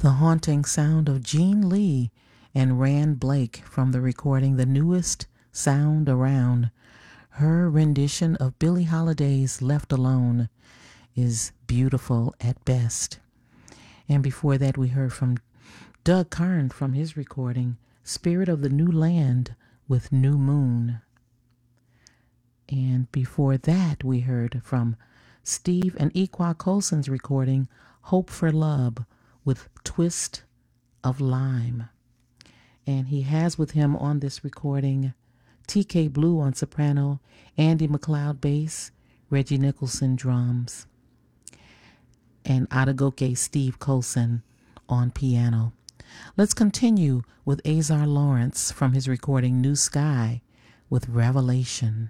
The haunting sound of Gene Lee and Rand Blake from the recording The Newest Sound Around. Her rendition of Billie Holiday's Left Alone is beautiful at best. And before that, we heard from Doug Karn from his recording Spirit of the New Land with New Moon. And before that, we heard from Steve and Equa Colson's recording Hope for Love with Twist of Lime. And he has with him on this recording TK Blue on soprano, Andy McLeod bass, Reggie Nicholson drums, and Adagoke Steve Colson on piano. Let's continue with Azar Lawrence from his recording New Sky with Revelation.